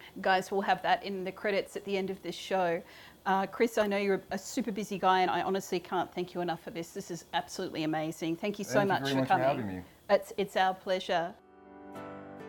Guys, we'll have that in the credits at the end of this show. Chris, I know you're a super busy guy, and I honestly can't thank you enough for this. This is absolutely amazing. Thank you so much for coming. Thank you very much for having me. It's our pleasure.